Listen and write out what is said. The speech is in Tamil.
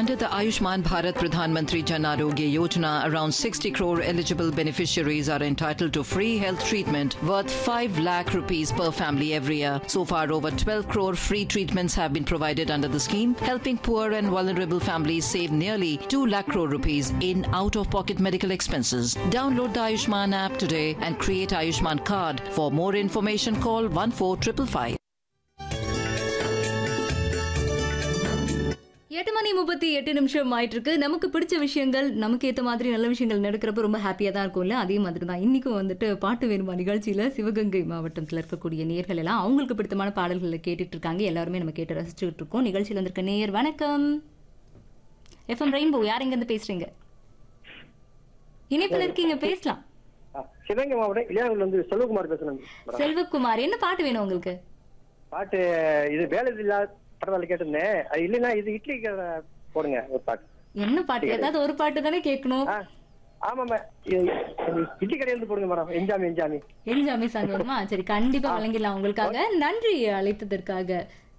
Under the Ayushman Bharat Pradhan Mantri Jan Arogya Yojana, around 60 crore eligible beneficiaries are entitled to free health treatment worth 5 lakh rupees per family every year. So far, over 12 crore free treatments have been provided under the scheme, helping poor and vulnerable families save nearly 2 lakh crore rupees in out-of-pocket medical expenses. Download the Ayushman app today and create Ayushman card. For more information, call 14555. 8:38 ஆயிட்டு இருக்கு. நமக்கு பிடிச்ச விஷயங்கள், நமக்கு ஏற்ற மாதிரி நல்ல விஷயங்கள் நடக்கிறப்ப ரொம்ப ஹாப்பியாக தான் இருக்கும்ல. அதே மாதிரி தான் இன்றைக்கும் வந்துட்டு பாட்டு வேணுமா நிகழ்ச்சியில் சிவகங்கை மாவட்டத்தில் இருக்கக்கூடிய நேயர்கள் எல்லாம் அவங்களுக்கு பிடித்தமான பாடல்களை கேட்டுட்டு இருக்காங்க. எல்லாருமே நம்ம கேட்டு ரசிச்சுட்டு இருக்கோம். நிகழ்ச்சியில் வந்திருக்க நேயர் வணக்கம். எஃப்எம் ரெயின்போ, யார் எங்கேருந்து பேசுறீங்க? இணைப்பில் இருக்கீங்க, பேசலாம். சிவகங்கை மாவட்டம் இளையாங்குடியில இருந்து செல்வகுமார் பேசுறேன். செல்வகுமார், என்ன பாட்டு வேணும் உங்களுக்கு? பாட்டு இது வேலை இல்லா பரவாயில்ல கேட்டிருந்தேன். அது இல்லைன்னா இது இட்லி போடுங்க ஒரு பாட்டு. என்ன பாட்டு? ஏதாவது ஒரு பாட்டு தானே கேட்கணும். ஆமாமா, இட்லி கடையில இருந்து போடுங்க மேடம். என்ஜாமி என்ஜாமி சாங் வேணுமா? சரி, கண்டிப்பா வழங்கிடலாம் உங்களுக்காக. நன்றி அழைத்ததற்காக